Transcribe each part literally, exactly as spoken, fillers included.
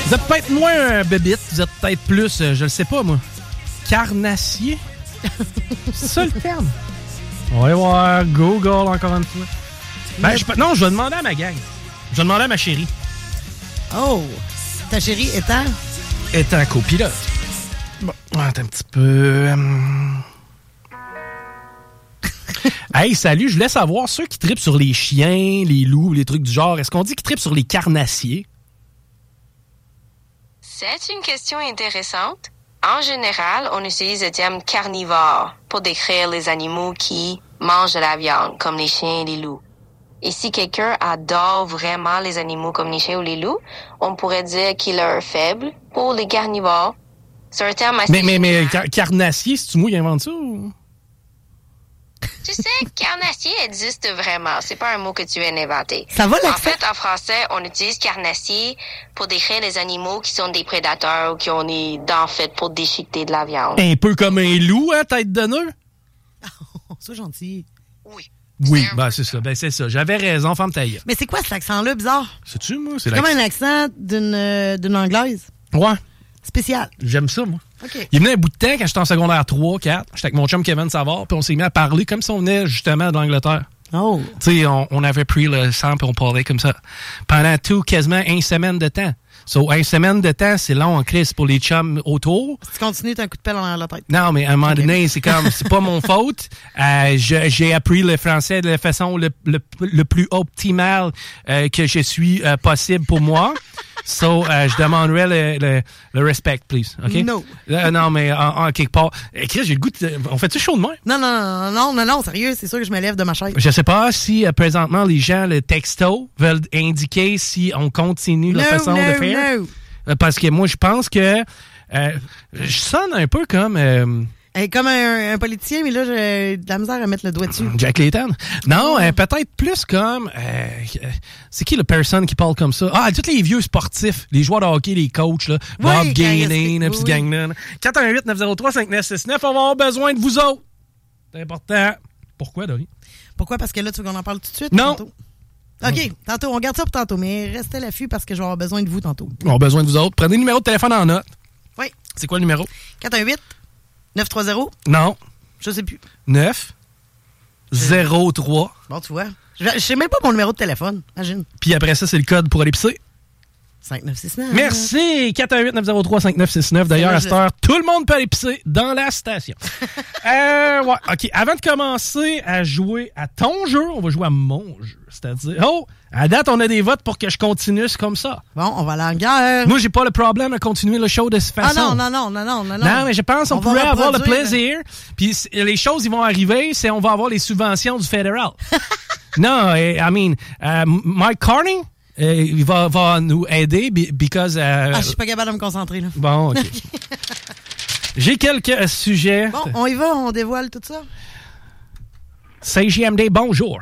Vous êtes peut-être moins un bébite, vous êtes peut-être plus, euh, je le sais pas moi, carnassier? C'est ça le terme? On va voir Google encore une fois. Ben, je, non, je vais demander à ma gang. Je vais demander à ma chérie. Oh! Ta chérie étant? Étant copilote. Bon, attends un petit peu... Hey, salut, je voulais savoir, ceux qui trippent sur les chiens, les loups, les trucs du genre, est-ce qu'on dit qu'ils trippent sur les carnassiers? C'est une question intéressante. En général, on utilise le terme carnivore pour décrire les animaux qui mangent de la viande, comme les chiens et les loups. Et si quelqu'un adore vraiment les animaux comme les chiens ou les loups, on pourrait dire qu'il a un faible pour les carnivores. C'est un terme assez... Mais, mais, mais car- carnassier, c'est-tu moi qui invente ça ou... Tu sais, carnassier existe vraiment. C'est pas un mot que tu viens d'inventer. Ça va, En fait, en français, on utilise carnassier pour décrire les animaux qui sont des prédateurs ou qui ont des dents faites pour déchiqueter de la viande. Un peu comme un loup, hein, tête de nœud? Oh, c'est gentil. Oui. Oui, ben c'est ça. Ben c'est ça. J'avais raison, femme taille. Mais c'est quoi cet accent-là bizarre? C'est-tu, moi? C'est C'est comme un accent d'une, euh, d'une anglaise. Ouais. Spécial. J'aime ça, moi. OK. Il venait un bout de temps quand j'étais en secondaire trois, quatre. J'étais avec mon chum Kevin Savard, puis on s'est mis à parler comme si on venait justement d'Angleterre. Oh. Tu sais, on, on avait pris le sang puis on parlait comme ça. Pendant tout, quasiment une semaine de temps. So, une semaine de temps, c'est long en crise pour les chums autour. Si tu continues, t'as un coup de pelle en la tête. Non, mais à un moment donné, c'est comme, c'est pas mon faute. Euh, je, j'ai appris le français de la façon le, le, le plus optimale euh, que je suis euh, possible pour moi. So, euh, je demanderais le, le, le respect, please. OK? No. Euh, non, mais en, en quelque part. Eh, Chris, j'ai le goût de... On fait-tu chaud de même? Non, non, non, non, non, non, sérieux, c'est sûr que je me lève de ma chaise. Je sais pas si euh, présentement les gens, le texto, veulent indiquer si on continue la No, façon no, de faire. no. Euh, Parce que moi, je pense que euh, je sonne un peu comme euh, Hey, comme un, un politicien, mais là, j'ai de la misère à mettre le doigt dessus. Jack Layton. Non, euh, peut-être plus comme... Euh, c'est qui la personne qui parle comme ça? Ah, tous les vieux sportifs, les joueurs de hockey, les coachs, là, Oui, Bob quand Gainey, il- pis ce oui. gang-là. quatre un huit neuf zéro trois cinq neuf six neuf, on va avoir besoin de vous autres. C'est important. Pourquoi, Dory? Pourquoi? Parce que là, tu veux qu'on en parle tout de suite? Non. Tantôt? OK, tantôt. On garde ça pour tantôt, mais restez à l'affût parce que je vais avoir besoin de vous tantôt. On a besoin de vous autres. Prenez le numéro de téléphone en note. Oui. C'est quoi le numéro? quatre un huit neuf trois zéro Non. Je sais plus. neuf zéro trois. Bon, tu vois. Je, je sais même pas mon numéro de téléphone. Imagine. Puis après ça, c'est le code pour aller pisser. cinq neuf six neuf. Merci! quatre un huit neuf zéro trois cinq neuf six neuf. D'ailleurs, à cette heure, tout le monde peut aller pisser dans la station. euh, ouais, OK. Avant de commencer à jouer à ton jeu, on va jouer à mon jeu. C'est-à-dire, oh, à date, on a des votes pour que je continue comme ça. Bon, on va aller en guerre. Moi, j'ai pas le problème à continuer le show de cette Ah façon. non, non, non, non, non, non. Non, mais je pense qu'on On va pourrait avoir le reproduire, plaisir. Puis c- les choses, ils vont arriver, c'est on va avoir les subventions du fédéral. non, I mean, uh, Mike Carney, euh, il va, va nous aider be- because... Uh, Ah, je suis pas capable de me concentrer, là. Bon, OK. J'ai quelques sujets. Bon, on y va, on dévoile tout ça. C J M D, bonjour.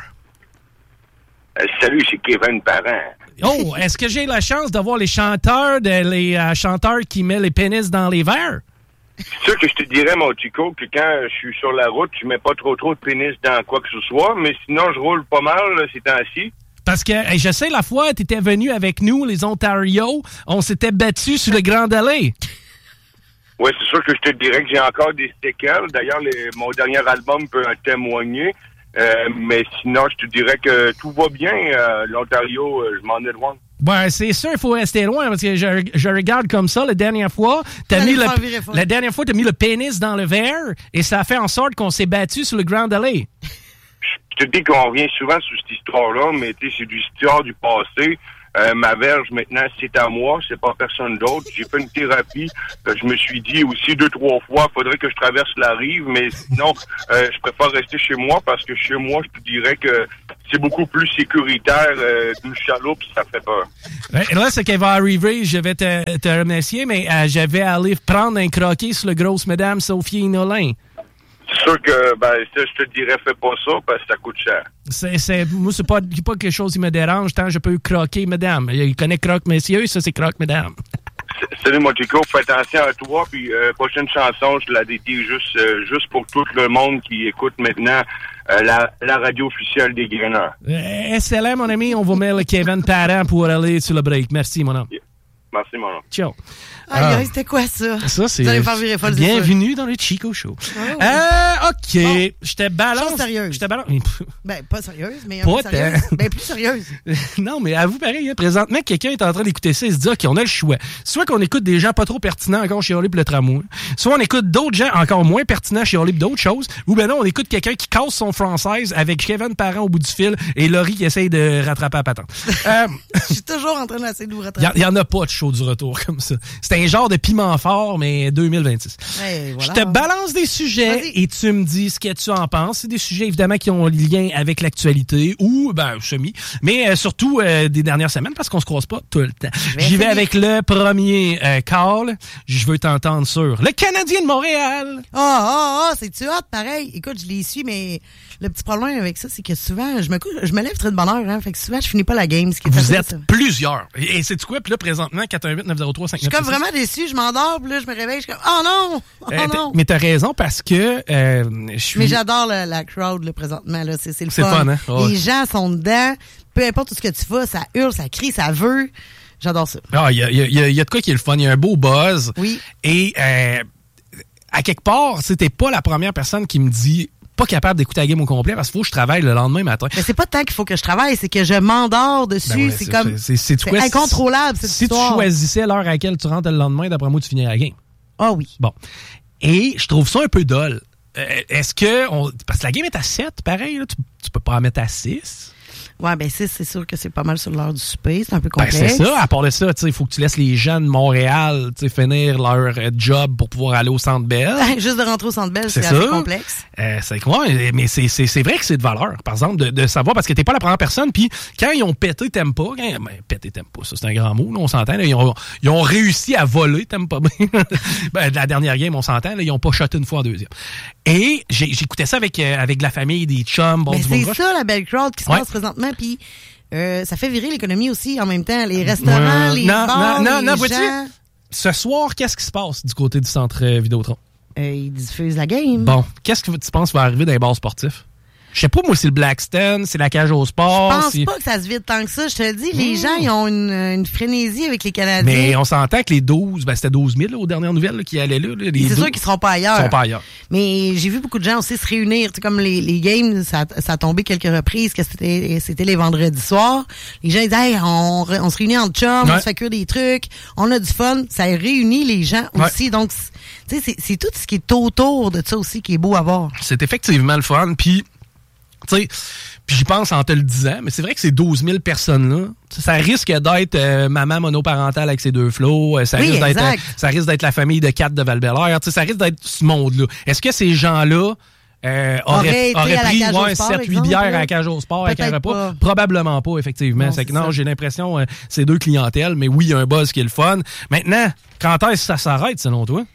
Euh, salut, c'est Kevin Parent. Oh, est-ce que j'ai la chance d'avoir les chanteurs, de, les euh, chanteurs qui mettent les pénis dans les verres? C'est sûr que je te dirais, mon Chico, que quand je suis sur la route, je mets pas trop trop de pénis dans quoi que ce soit, mais sinon, je roule pas mal là, ces temps-ci. Parce que, hey, je sais, la fois, tu étais venu avec nous, les Ontario, on s'était battus sur le Grand Allée. Oui, c'est sûr que je te dirais que j'ai encore des séquelles. D'ailleurs, les- mon dernier album peut en témoigner. Euh, mais sinon, je te dirais que tout va bien. Euh, L'Ontario, euh, je m'en ai loin. Ben, c'est sûr, il faut rester loin, parce que je, je regarde comme ça, la dernière fois, t'as Vous mis allez le, me faire virer fort. la dernière fois, t'as mis le pénis dans le verre, et ça a fait en sorte qu'on s'est battu sur le Grand Allée. Je te dis qu'on revient souvent sur cette histoire-là, mais tu sais, c'est du histoire du passé. Euh, ma verge, maintenant, c'est à moi, c'est pas personne d'autre. J'ai fait une thérapie. Euh, je me suis dit aussi deux, trois fois, faudrait que je traverse la rive, mais sinon, euh, je préfère rester chez moi parce que chez moi, je te dirais que c'est beaucoup plus sécuritaire euh, d'une chaloupe, ça fait peur. Et là, ce qui va arriver, je vais te, te remercier, mais euh, je vais aller prendre un croquet sur le grosse madame Sophie Nolin. C'est sûr que, ben, ça, je te dirais, fais pas ça parce que ça coûte cher. C'est, c'est, moi, c'est pas, pas quelque chose qui me dérange tant que je peux croquer madame. Il connaît croque messieurs, ça c'est croque madame. Salut, mon Chico, fais attention à toi, puis euh, prochaine chanson, je la dédie juste, euh, juste pour tout le monde qui écoute maintenant euh, la, la radio officielle des Graineurs. Euh, excellent, mon ami. On va mettre le Kevin Parent pour aller sur le break. Merci, mon homme. Merci, mon nom. Ciao. Aïe, Ah. aïe, c'était quoi ça? Ça, c'est. Vous allez me faire virer folle, c'est Bienvenue dans le Chico Show. Oh. Euh, OK. Bon. Je te balance. Chose sérieuse. Je te balance. Ben, pas sérieuse, mais un Pas peu sérieuse. tant. Ben, plus sérieuse. Non, mais avoue pareil, hein, présentement, quelqu'un est en train d'écouter ça et se dit, OK, on a le choix. Soit qu'on écoute des gens pas trop pertinents encore chez Oli pour le tramway, soit on écoute d'autres gens encore moins pertinents chez Oli pour d'autres choses, ou ben non, on écoute quelqu'un qui casse son franchise avec Kevin Parent au bout du fil et Laurie qui essaye de rattraper la patente. euh, Je suis toujours en train d'essayer de vous Il rattraper. n'y en a pas de show du retour comme ça. C'est un genre de piment fort, mais deux mille vingt-six. Ouais, voilà. Je te balance des sujets Vas-y. et tu me dis ce que tu en penses. C'est des sujets, évidemment, qui ont lien avec l'actualité ou, ben, semi, mais euh, surtout euh, des dernières semaines parce qu'on se croise pas tout le temps. vais J'y vais essayer. avec le premier euh, call. Je veux t'entendre sur le Canadien de Montréal. Ah, ah, ah, c'est-tu hot, pareil? Écoute, je les suis, mais le petit problème avec ça, c'est que souvent, je me couche, je me lève très de bonne heure, hein. Fait que souvent, je finis pas la game. Ce qui est Vous assez- êtes ça. plusieurs. Et, et c'est quoi? Puis là, présentement, quatre un huit neuf zéro trois cinq Je suis neuf comme vraiment déçue, je m'endors, puis là, je me réveille, je suis comme, oh non! Oh Euh, non! mais t'as raison parce que euh, je suis... Mais j'adore le- la crowd, là, présentement, là. C'est, c'est le C'est fun. fun, hein? Ouais. Les gens sont dedans. Peu importe tout ce que tu fais, ça hurle, ça crie, ça veut. J'adore ça. Ah, il y a, il y, a, il y a de quoi qui est le fun. Il y a un beau buzz. Oui. Et euh, à quelque part, c'était pas la première personne qui me dit pas capable d'écouter la game au complet parce qu'il faut que je travaille le lendemain matin. Mais c'est pas tant qu'il faut que je travaille, c'est que je m'endors dessus. Ben ouais, c'est, c'est- comme. c'est- c'est- c'est quoi, c'est incontrôlable, cette Si histoire. tu choisissais l'heure à laquelle tu rentres le lendemain, d'après moi, tu finirais la game. Ah oui. Bon. Et je trouve ça un peu dole. Euh, est-ce que... On, parce que la game est à sept, pareil. Là, tu, tu peux pas en mettre à six. Ouais, ben c'est, c'est sûr que c'est pas mal sur l'heure du souper. C'est un peu Ben, complexe. c'est ça. À part de ça, il faut que tu laisses les gens de Montréal finir leur euh, job pour pouvoir aller au Centre Bell. Juste de rentrer au Centre Bell, c'est, C'est assez ça. complexe. Euh, c'est quoi? Mais c'est, c'est, c'est vrai que c'est de valeur, par exemple, de, de savoir, parce que t'es pas la première personne, puis quand ils ont pété, t'aimes pas. Quand, ben, pété, t'aimes pas, ça c'est un grand mot, là, on s'entend. Là, ils, ont, ils ont réussi à voler, t'aimes pas bien. Ben, de la dernière game, on s'entend, là, ils ont pas shoté une fois en deuxième. Et j'ai, j'écoutais ça avec, euh, avec de la famille, des chums, bon, Mais du c'est bon ça, la belle crowd qui se Ouais. passe présentement, puis euh, ça fait virer l'économie aussi en même temps. Les restaurants, Ouais. les Non, bars, non, non, les non, vois-tu? gens, Ce soir, qu'est-ce qui se passe du côté du centre euh, Vidéotron? euh, ils diffusent la game. Bon, qu'est-ce que tu penses va arriver dans les bars sportifs? Je sais pas, moi, c'est le Blackstone, c'est la cage au sport. Je pense c'est... pas que ça se vide tant que ça. Je te le dis, les Mmh. gens, ils ont une, une frénésie avec les Canadiens. Mais on s'entend que les douze, ben c'était douze mille là, aux dernières nouvelles là, qui allaient là. là, les c'est douze sûr qu'ils seront pas ailleurs. sont pas ailleurs. Mais j'ai vu beaucoup de gens aussi se réunir. Tu sais, comme les, les games, ça, ça a tombé quelques reprises, que c'était, c'était les vendredis soirs. Les gens ils disaient, hey, on, re- on se réunit en chum, Ouais. on se fait cuire des trucs, on a du fun. Ça réunit les gens Ouais. aussi. Donc, tu sais, c'est, c'est tout ce qui est autour de ça aussi qui est beau à voir. C'est effectivement le fun. Puis, tu sais, puis j'y pense en te le disant, mais c'est vrai que ces douze mille personnes-là, ça risque d'être euh, maman monoparentale avec ses deux flots, euh, ça, Oui, risque d'être, exact. euh, ça risque d'être la famille de quatre de Val-Bélair, tu sais, ça risque d'être ce monde-là. Est-ce que ces gens-là euh, Aurait auraient, été auraient à la pris cage au ouais, sport, sept huit exemple, bières à là? la cage au sport avec un Peut-être repas? pas. Probablement pas, effectivement. Non, c'est que c'est non, ça. j'ai l'impression euh, c'est deux clientèles, mais oui, il y a un buzz qui est le fun. Maintenant, quand est-ce que ça s'arrête, selon toi?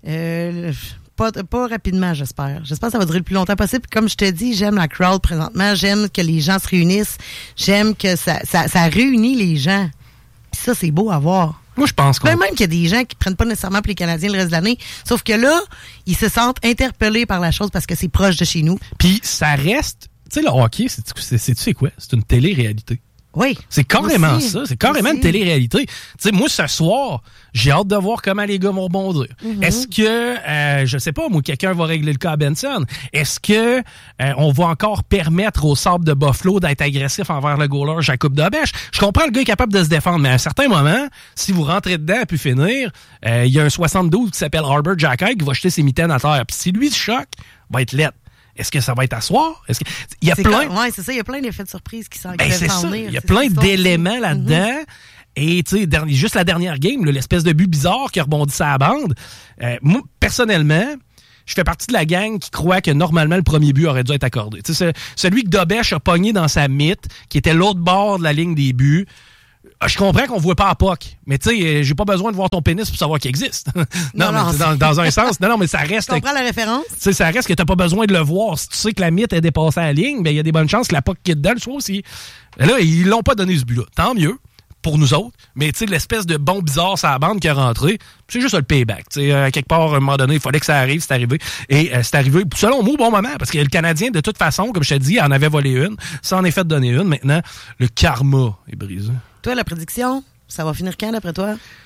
Euh, pas, pas rapidement, j'espère. J'espère que ça va durer le plus longtemps possible. Comme je te dis, j'aime la crowd présentement. J'aime que les gens se réunissent. J'aime que ça, ça, ça réunit les gens. Puis ça, c'est beau à voir. Moi, je pense qu'on... Ben, même qu'il y a des gens qui prennent pas nécessairement pour les Canadiens le reste de l'année. Sauf que là, ils se sentent interpellés par la chose parce que c'est proche de chez nous. Puis ça reste... Tu sais, le hockey, c'est, c'est, c'est, tu sais quoi? C'est une télé-réalité. Oui. C'est carrément Aussi. ça. C'est carrément Aussi. une télé-réalité. Tu sais, moi, ce soir, j'ai hâte de voir comment les gars vont rebondir. Mm-hmm. Est-ce que, euh, je sais pas, moi, quelqu'un va régler le cas à Benson? Est-ce que euh, on va encore permettre au Sabre de Buffalo d'être agressif envers le goaler Jacob Dobèche? Je comprends, le gars est capable de se défendre, mais à un certain moment, si vous rentrez dedans et puis finir, euh, il y a un soixante-douze qui s'appelle Arbor Jacky qui va jeter ses mitaines à terre. Puis si lui se choque, va être lettre. Est-ce que ça va être à soir? Est-ce que... Il y a C'est plein... comme- ouais, c'est ça. Il y a plein d'effets de surprise qui s'en Ben, qui c'est peuvent s'en ça. venir. Il y a C'est plein ça, d'éléments c'est- là-dedans. Et, tu sais, dernier- juste la dernière game, là, l'espèce de but bizarre qui a rebondi sa bande. Euh, moi, personnellement, je fais partie de la gang qui croit que normalement le premier but aurait dû être accordé. Tu sais, ce- celui que Dobèche a pogné dans sa mythe, qui était l'autre bord de la ligne des buts. Je comprends qu'on ne voit pas à P O C, mais tu sais, j'ai pas besoin de voir ton pénis pour savoir qu'il existe. non, Non, mais non, c'est dans, dans un sens, non, non, mais ça reste. Je comprends la référence. Tu sais, ça reste que t'as pas besoin de le voir. Si tu sais que la mythe est dépassée à la ligne, ben il y a des bonnes chances que la P O C qui est dedans le soit aussi. Et là, ils l'ont pas donné ce but-là. Tant mieux pour nous autres. Mais tu sais, l'espèce de bon bizarre sur la bande qui est rentré, c'est juste le payback. Tu sais, euh, quelque part, à un moment donné, il fallait que ça arrive, c'est arrivé. Et euh, c'est arrivé, selon moi, au bon moment, parce que le Canadien, de toute façon, comme je te dis, en avait volé une. Ça en est fait donner une. Maintenant, le karma est brisé. Toi, la prédiction, ça va finir quand, d'après toi?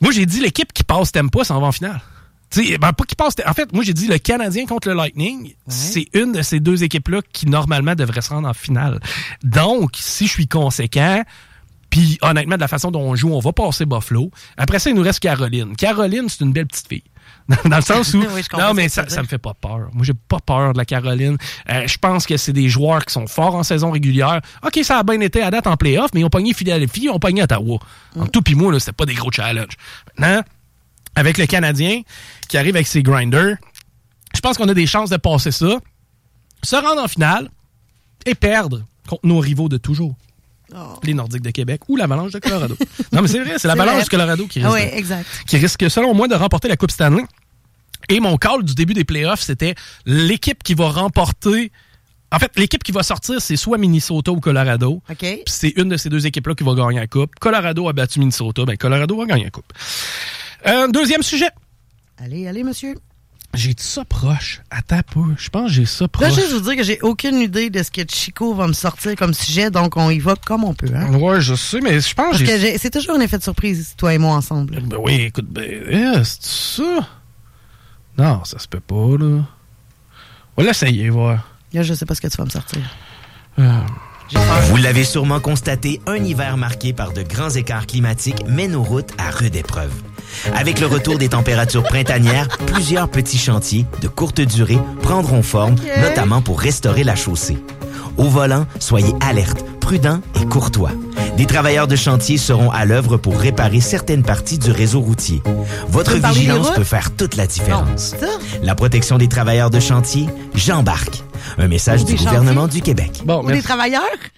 Moi, j'ai dit l'équipe qui passe Tampa s'en va en finale. T'sais, ben, pas qui passe. En fait, moi, j'ai dit le Canadien contre le Lightning, ouais. c'est une de ces deux équipes-là qui, normalement, devrait se rendre en finale. Donc, si je suis conséquent, puis honnêtement, de la façon dont on joue, on va passer Buffalo. Après ça, il nous reste Caroline. Caroline, c'est une belle petite fille. Dans le sens où... oui, non, mais ça, ça me fait pas peur. Moi, j'ai pas peur de la Caroline. Euh, je pense que c'est des joueurs qui sont forts en saison régulière. OK, ça a bien été à date en play-off, mais ils ont pogné Philadelphie, ils ont pogné Ottawa. Mm. En tout pis moi, là, c'était pas des gros challenges. Maintenant, avec le Canadien qui arrive avec ses grinders, je pense qu'on a des chances de passer ça, se rendre en finale et perdre contre nos rivaux de toujours. Oh. Les Nordiques de Québec ou l'Avalanche de Colorado. Non, mais c'est vrai, c'est l'Avalanche du Colorado qui risque, oui, exact. qui risque, selon moi, de remporter la Coupe Stanley. Et mon call du début des playoffs, c'était l'équipe qui va remporter... En fait, l'équipe qui va sortir, c'est soit Minnesota ou Colorado. Okay. Puis c'est une de ces deux équipes-là qui va gagner la Coupe. Colorado a battu Minnesota, ben Colorado va gagner la Coupe. Euh, deuxième sujet. Allez, allez, monsieur. J'ai dit ça proche. Attends un peu. Je pense que j'ai ça proche. Là, juste vous dire que j'ai aucune idée de ce que Chico va me sortir comme sujet, donc on y va comme on peut. Hein? Ouais, je sais, mais je pense Parce j'ai... que j'ai... c'est toujours un effet de surprise, toi et moi ensemble. Ben oui, écoute, ben, eh, c'est ça? Non, ça se peut pas, là. On va l'essayer, voir. Là, je sais pas ce que tu vas me sortir. Euh... Vous l'avez sûrement constaté, un hiver marqué par de grands écarts climatiques met nos routes à rude épreuve. Avec le retour des températures printanières, plusieurs petits chantiers de courte durée prendront forme, okay. notamment pour restaurer la chaussée. Au volant, soyez alertes, prudents et courtois. Des travailleurs de chantier seront à l'œuvre pour réparer certaines parties du réseau routier. Votre vigilance peut faire toute la différence. Non, la protection des travailleurs de chantier, j'embarque. Un message Ou du gouvernement chantiers. du Québec. Bon, Ou des travailleurs?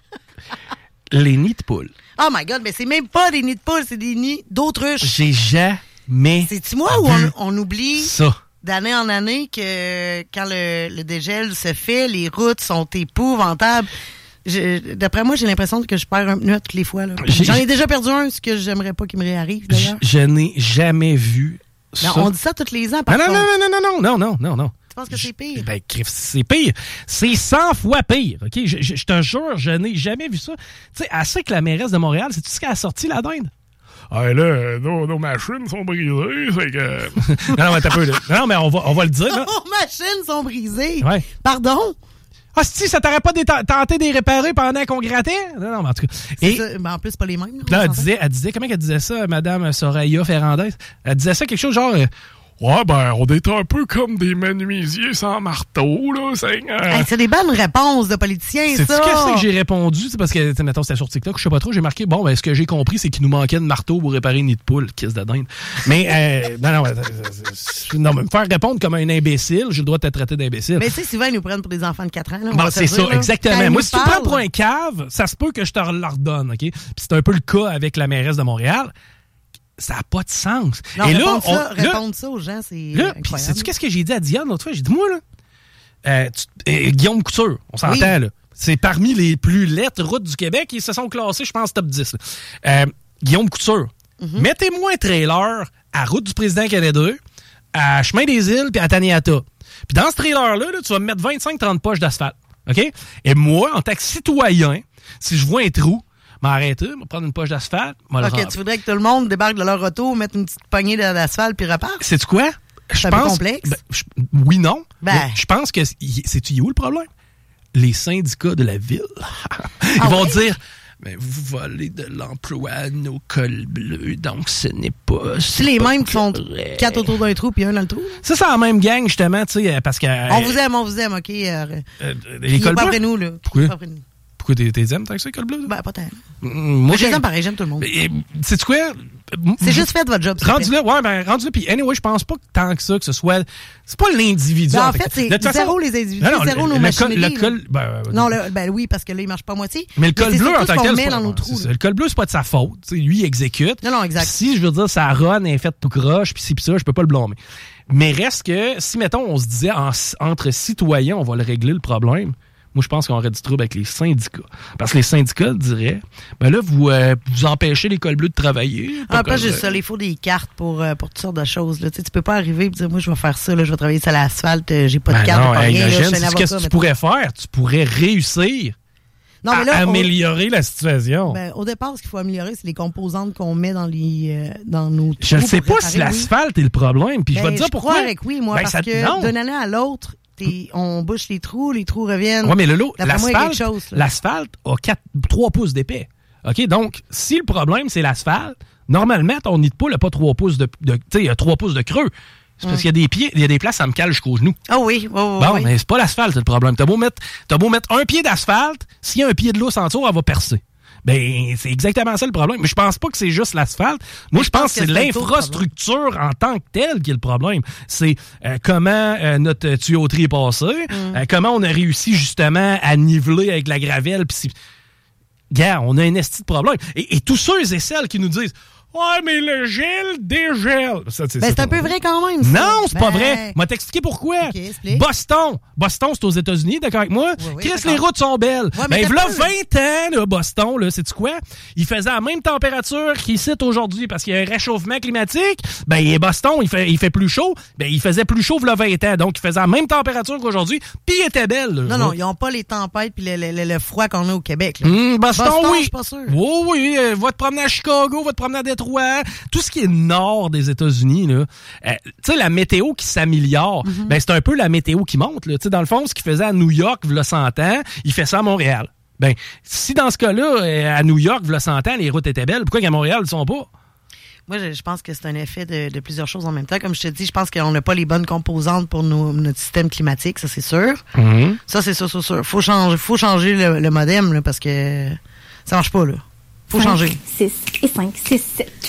Les nids de poules. Oh my God, mais c'est même pas des nids de poules, c'est des nids d'autruches. J'ai jamais C'est-tu moi ou on, on oublie ça. d'année en année que quand le, le dégel se fait, les routes sont épouvantables. Je, d'après moi, j'ai l'impression que je perds un pneu toutes les fois. Là. J'en ai déjà perdu un, ce que j'aimerais pas qu'il me réarrive, d'ailleurs. Je, je n'ai jamais vu ça. Non, on dit ça tous les ans, par non, contre. Non, non, non, non, non, non, non, non. Tu penses que c'est pire? Ben, c'est pire. C'est cent fois pire, OK? Je, je, je te jure, je n'ai jamais vu ça. Tu sais, elle sait que la mairesse de Montréal, c'est tout ce qu'elle a sorti, la dinde. Ah, là, euh, nos, nos machines sont brisées, c'est que... non, non, mais t'as peu, là. Non, mais on va, on va le dire, là. Nos machines sont brisées? Ouais. Pardon? Ah, si, ça t'aurait pas déta- tenté de les réparer pendant qu'on grattait? Non, non, mais en tout cas. Et, ça, ben en plus, pas les mêmes. Là, elle disait, elle disait, comment elle disait ça, Madame Soraya Ferrandez? Elle disait ça quelque chose genre, euh, ouais, ben, on est un peu comme des menuisiers sans marteau, là. C'est, euh... hey, c'est des bonnes réponses de politiciens, c'est ça. C'est qu'est-ce que j'ai répondu? C'est parce que, mettons, c'était sur TikTok, je sais pas trop, j'ai marqué, bon, ben, ce que j'ai compris, c'est qu'il nous manquait de marteau pour réparer une nid de poule, kiss de dinde. Mais, euh, non, non, non, mais me faire répondre comme un imbécile, j'ai le droit de te traiter d'imbécile. Mais tu sais, souvent, ils nous prennent pour des enfants de quatre ans, là. Bon, c'est ça, dire, là. exactement. Quand moi, si tu parlent... prends pour un cave, ça se peut que je te le redonne, OK? Puis c'est un peu le cas avec la mairesse de Montréal. Ça n'a pas de sens. Non, et répondre, là, ça, on, répondre là, ça aux gens, c'est là, incroyable. Sais-tu qu'est-ce que j'ai dit à Diane l'autre fois? J'ai dit, moi, là, euh, tu, euh, Guillaume Couture, on s'entend, oui. là. C'est parmi les plus lettres routes du Québec. Ils se sont classés, je pense, top dix. Euh, Guillaume Couture, mm-hmm. mettez-moi un trailer à Route du Président Canada, à Chemin des Îles puis à Taniata. Puis dans ce trailer-là, là, tu vas me mettre vingt-cinq trente poches d'asphalte. OK? Et moi, en tant que citoyen, si je vois un trou, m'arrêter, me prendre une poche d'asphalte. OK, tu voudrais que tout le monde débarque de leur auto, mette une petite poignée d'asphalte puis repart? Sais-tu quoi? C'est un peu complexe. Ben, je, oui, non. Ben. Je pense que... Sais-tu où le problème? Les syndicats de la ville. Ils ah vont oui? dire... Mais vous volez de l'emploi à nos cols bleus, donc ce n'est pas... C'est les mêmes qui font quatre autour d'un trou puis un dans le trou? Ça, c'est la même gang, justement, tu sais, parce que... On vous aime, on vous aime, OK? Euh, euh, les cols bleus? Pas après nous, là. Pourquoi? Pas après nous. Pourquoi t'es, t'es aimes tant que ça, les cols bleus? Ben, pas tant. Moi, j'aime pareil, j'aime tout le monde. Sais-tu quoi? C'est juste fait votre job. Rendu là, ouais, ben, rendu là, puis anyway, je pense pas que tant que ça, que ce soit. C'est pas l'individu. Ben, en fait, c'est de zéro façon, les individus, non, non, zéro le, nos machineries. Le col, ben, non, le, ben oui, parce que là, il marche pas à moitié. Mais le col mais bleu, en tant que tel, c'est pas, dans nos trous, c'est le col bleu, c'est pas de sa faute. T'sais, lui, il exécute. Non, non, exact. Si, je veux dire, sa run est faite tout croche, puis ci, puis ça, je peux pas le blâmer. Mais reste que, si, mettons, on se disait, en, entre citoyens, on va le régler le problème. Moi, je pense qu'on aurait du trouble avec les syndicats. Parce que les syndicats diraient, ben là, vous, euh, vous empêchez les cols bleus de travailler. Ah, pas juste ça. Il faut des cartes pour, euh, pour toutes sortes de choses. Là. Tu sais, tu peux pas arriver et dire, moi, je vais faire ça, là, je vais travailler sur l'asphalte, j'ai pas de ben carte. Non, pas hey, rien, imagine, là, qu'est-ce que tu pourrais faire? Tu pourrais réussir non, mais là, améliorer on... la situation. Ben, au départ, ce qu'il faut améliorer, c'est les composantes qu'on met dans, les, euh, dans nos trous. Je ne sais pas si l'asphalte oui. est le problème. Puis ben, je vais te dire je pourquoi. Je crois avec oui, moi, ben, parce ça... que d'une année à l'autre, T'es, on bouche les trous, les trous reviennent. Oui, mais Lolo, l'asphalte, l'asphalte a quatre, trois pouces d'épais. OK? Donc, si le problème, c'est l'asphalte, normalement, ton nid de poule n'a pas trois pouces de, de tu sais, il y a trois pouces de creux. C'est parce hum. qu'il y a des pieds, il y a des places, ça me cale jusqu'au genou. Ah oh oui, oh, oh, bon, oui. mais c'est pas l'asphalte, c'est le problème. T'as beau mettre, t'as beau mettre un pied d'asphalte, s'il y a un pied de l'eau en dessous, elle va percer. Ben, c'est exactement ça le problème. Mais je pense pas que c'est juste l'asphalte. Moi, je, je pense, pense que c'est l'infrastructure en tant que telle qui est le problème. C'est euh, comment euh, notre tuyauterie est passée, mm. euh, comment on a réussi justement à niveler avec la gravelle. Pis gars, on a un esti de problème. Et, et tous ceux et celles qui nous disent ouais, mais le gel dégèle. Ça, ben, c'est un peu vrai quand même. Ça. Non, c'est ben... pas vrai. Je vais t'expliquer pourquoi. Okay, Boston. Boston, c'est aux États-Unis, d'accord avec moi? Oui, oui, Chris, les routes sont belles. Ouais, ben, voilà vingt ans, là, Boston, là, sais-tu quoi? Il faisait la même température qu'ici aujourd'hui parce qu'il y a un réchauffement climatique. Ben, Boston, il fait, il fait plus chaud. Ben, il faisait plus chaud voilà vingt ans. Donc, il faisait la même température qu'aujourd'hui. Puis, il était belle. Là, non, là. non, ils n'ont pas les tempêtes puis le, le, le, le froid qu'on a au Québec. Là. Mmh, Boston, Boston, oui. Je suis pas sûr. Oui, oui. Euh, va te promener à Chicago, va te promener à Détroit. Tout ce qui est nord des États-Unis, là, euh, tu sais, la météo qui s'améliore, mm-hmm. ben c'est un peu la météo qui monte. Là. Dans le fond, ce qu'il faisait à New York, v'là cent ans, il fait ça à Montréal. Ben, si dans ce cas-là, à New York, v'là cent ans, les routes étaient belles, pourquoi qu'à Montréal, ils ne sont pas? Moi, je, je pense que c'est un effet de, de plusieurs choses en même temps. Comme je te dis, je pense qu'on n'a pas les bonnes composantes pour nos, notre système climatique, ça c'est sûr. Mm-hmm. Ça, c'est sûr, c'est sûr. Faut changer, faut changer le, le modem là, parce que ça marche pas, là. Faut cinq, changer. six et cinq, six, sept.